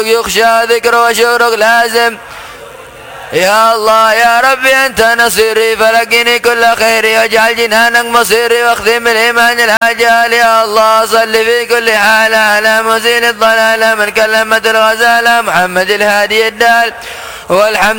يخشى ذكر وشورك لازم. يا الله يا ربي أنت نصيري فلقني كل خيري واجعل جنانك مصيري واختم بالإيمان العجال. يا الله صل في كل حال على مزيل الضلال من كلمة الغزالة محمد الهادي الدال والحمد